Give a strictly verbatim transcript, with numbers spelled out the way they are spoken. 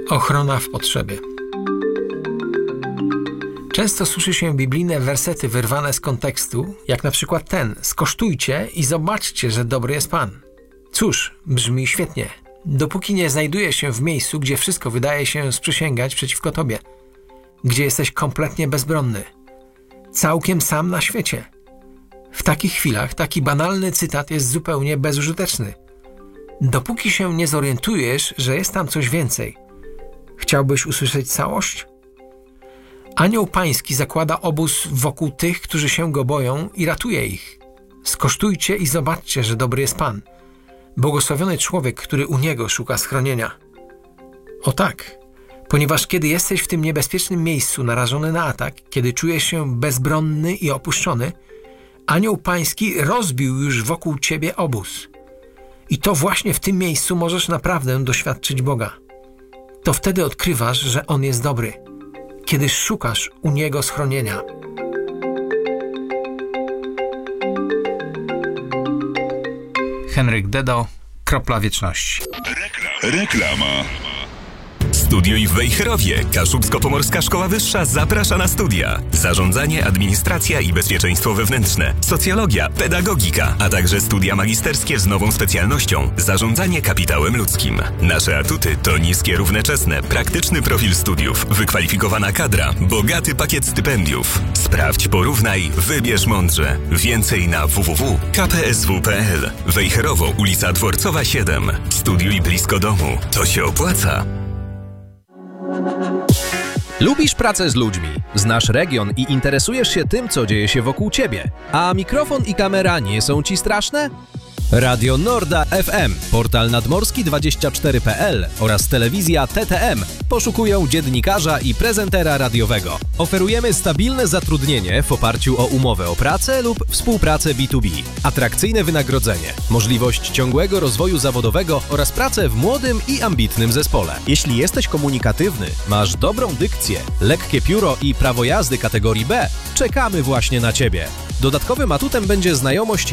Ochrona w potrzebie. Często słyszy się biblijne wersety wyrwane z kontekstu, jak na przykład ten: skosztujcie i zobaczcie, że dobry jest Pan. Cóż, brzmi świetnie, dopóki nie znajdujesz się w miejscu, gdzie wszystko wydaje się sprzysięgać przeciwko tobie, gdzie jesteś kompletnie bezbronny, całkiem sam na świecie. W takich chwilach taki banalny cytat jest zupełnie bezużyteczny. Dopóki się nie zorientujesz, że jest tam coś więcej. Chciałbyś usłyszeć całość? Anioł Pański zakłada obóz wokół tych, którzy się Go boją, i ratuje ich. Skosztujcie i zobaczcie, że dobry jest Pan. Błogosławiony człowiek, który u Niego szuka schronienia. O tak, ponieważ kiedy jesteś w tym niebezpiecznym miejscu narażony na atak, kiedy czujesz się bezbronny i opuszczony, Anioł Pański rozbił już wokół ciebie obóz. I to właśnie w tym miejscu możesz naprawdę doświadczyć Boga. To wtedy odkrywasz, że On jest dobry, kiedy szukasz u Niego schronienia. Henryk Dedo, Kropla Wieczności. Reklama. Studiuj w Wejherowie. Kaszubsko-Pomorska Szkoła Wyższa zaprasza na studia. Zarządzanie, administracja i bezpieczeństwo wewnętrzne, socjologia, pedagogika, a także studia magisterskie z nową specjalnością zarządzanie kapitałem ludzkim. Nasze atuty to niskie równoczesne, praktyczny profil studiów, wykwalifikowana kadra, bogaty pakiet stypendiów. Sprawdź, porównaj, wybierz mądrze. Więcej na w w w kropka k p s w kropka p l. Wejherowo, ulica Dworcowa siedem. Studiuj blisko domu. To się opłaca. Lubisz pracę z ludźmi, znasz region i interesujesz się tym, co dzieje się wokół ciebie, a mikrofon i kamera nie są ci straszne? Radio Norda F M, portal nadmorski dwadzieścia cztery kropka p l oraz telewizja T T M poszukują dziennikarza i prezentera radiowego. Oferujemy stabilne zatrudnienie w oparciu o umowę o pracę lub współpracę B dwa B, atrakcyjne wynagrodzenie, możliwość ciągłego rozwoju zawodowego oraz pracę w młodym i ambitnym zespole. Jeśli jesteś komunikatywny, masz dobrą dykcję, lekkie pióro i prawo jazdy kategorii B, czekamy właśnie na ciebie. Dodatkowym atutem będzie znajomość